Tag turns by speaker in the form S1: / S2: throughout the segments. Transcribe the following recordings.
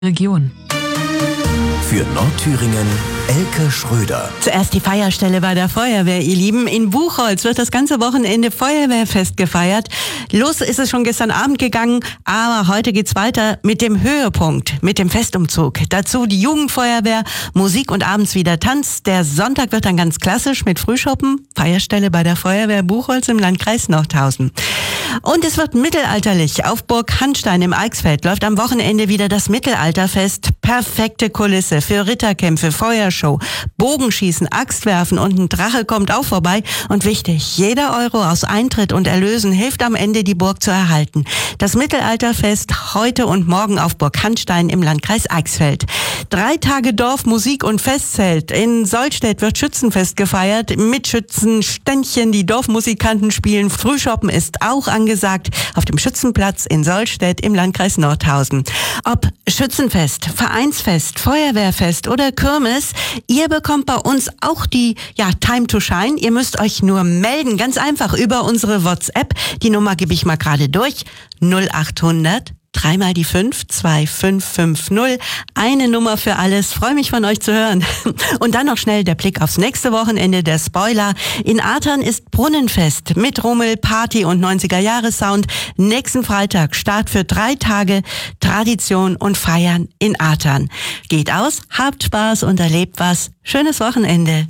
S1: Region.
S2: Für Nordthüringen Elke Schröder.
S3: Zuerst die Feierstelle bei der Feuerwehr, ihr Lieben. In Buchholz wird das ganze Wochenende Feuerwehrfest gefeiert. Los ist es schon gestern Abend gegangen, aber heute geht's weiter mit dem Höhepunkt, mit dem Festumzug. Dazu die Jugendfeuerwehr, Musik und abends wieder Tanz. Der Sonntag wird dann ganz klassisch mit Frühschoppen, Feierstelle bei der Feuerwehr Buchholz im Landkreis Nordhausen. Und es wird mittelalterlich. Auf Burg Hanstein im Eichsfeld läuft am Wochenende wieder das Mittelalterfest. Perfekte Kulisse für Ritterkämpfe, Feuershow, Bogenschießen, Axtwerfen und ein Drache kommt auch vorbei. Und wichtig, jeder Euro aus Eintritt und Erlösen hilft am Ende, die Burg zu erhalten. Das Mittelalterfest heute und morgen auf Burg Hanstein im Landkreis Eichsfeld. 3 Tage Dorf, Musik und Festzelt. In Sollstedt wird Schützenfest gefeiert. Mit Schützenständchen, die Dorfmusikanten spielen. Frühschoppen ist auch angesagt auf dem Schützenplatz in Sollstedt im Landkreis Nordhausen. Ob Schützenfest, Vereinsfest, Feuerwehrfest oder Kirmes, ihr bekommt bei uns auch die Time to Shine. Ihr müsst euch nur melden, ganz einfach über unsere WhatsApp. Die Nummer gebe ich mal gerade durch. 0800 3 mal die 5 2550. Eine Nummer für alles. Freue mich von euch zu hören. Und dann noch schnell der Blick aufs nächste Wochenende, der Spoiler. In Athern ist Brunnenfest mit Rummel, Party und 90er-Jahres-Sound. Nächsten Freitag Start für 3 Tage Tradition und Feiern in Athern. Geht aus, habt Spaß und erlebt was. Schönes Wochenende.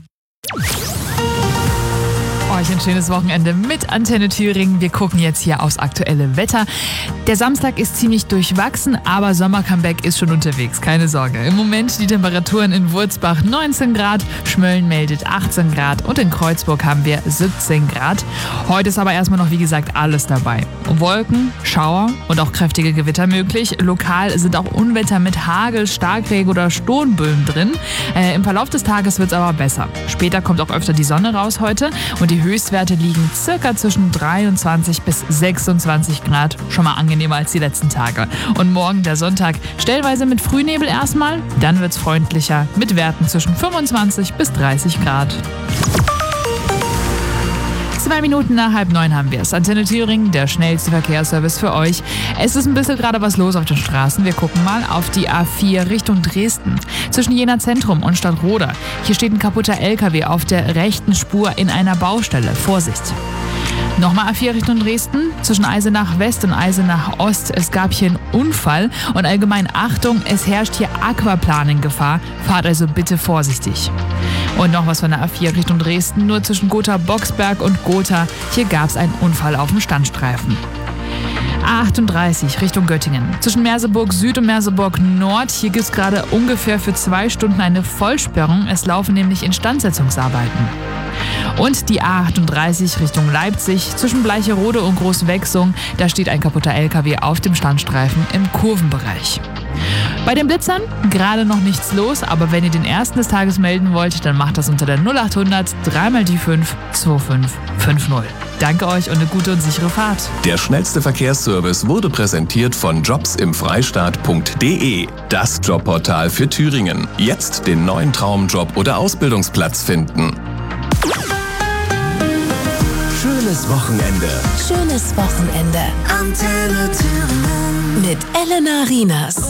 S1: Euch ein schönes Wochenende mit Antenne Thüringen. Wir gucken jetzt hier aufs aktuelle Wetter. Der Samstag ist ziemlich durchwachsen, aber Sommer-Comeback ist schon unterwegs, keine Sorge. Im Moment die Temperaturen in Wurzbach 19 Grad, Schmölln meldet 18 Grad und in Kreuzburg haben wir 17 Grad. Heute ist aber erstmal noch, wie gesagt, alles dabei. Wolken, Schauer und auch kräftige Gewitter möglich. Lokal sind auch Unwetter mit Hagel, Starkregen oder Sturmböen drin. Im Verlauf des Tages wird es aber besser. Später kommt auch öfter die Sonne raus heute und die Höchstwerte liegen circa zwischen 23 bis 26 Grad. Schon mal angenehmer als die letzten Tage. Und morgen, der Sonntag, stellenweise mit Frühnebel erstmal. Dann wird's freundlicher mit Werten zwischen 25 bis 30 Grad. 2 Minuten nach 8:30 haben wir es. Antenne Thüringen, der schnellste Verkehrsservice für euch. Es ist ein bisschen gerade was los auf den Straßen. Wir gucken mal auf die A4 Richtung Dresden. Zwischen Jena Zentrum und Stadtroda. Hier steht ein kaputter LKW auf der rechten Spur in einer Baustelle. Vorsicht! Nochmal A4 Richtung Dresden, zwischen Eisenach West und Eisenach Ost. Es gab hier einen Unfall und allgemein Achtung, es herrscht hier Aquaplaning-Gefahr. Fahrt also bitte vorsichtig. Und noch was von der A4 Richtung Dresden, nur zwischen Gotha-Boxberg und Gotha. Hier gab es einen Unfall auf dem Standstreifen. A38 Richtung Göttingen. Zwischen Merseburg Süd und Merseburg Nord. Hier gibt es gerade ungefähr für 2 Stunden eine Vollsperrung. Es laufen nämlich Instandsetzungsarbeiten. Und die A38 Richtung Leipzig zwischen Bleicherode und Großwechsung. Da steht ein kaputter LKW auf dem Standstreifen im Kurvenbereich. Bei den Blitzern gerade noch nichts los, aber wenn ihr den ersten des Tages melden wollt, dann macht das unter der 0800 3 mal die 5 2550. Danke euch und eine gute und sichere Fahrt.
S2: Der schnellste Verkehrsservice wurde präsentiert von jobsimfreistaat.de. Das Jobportal für Thüringen. Jetzt den neuen Traumjob oder Ausbildungsplatz finden. Schönes Wochenende.
S4: Schönes Wochenende.
S5: Antenne Thüringen.
S4: Mit Elena Rienas.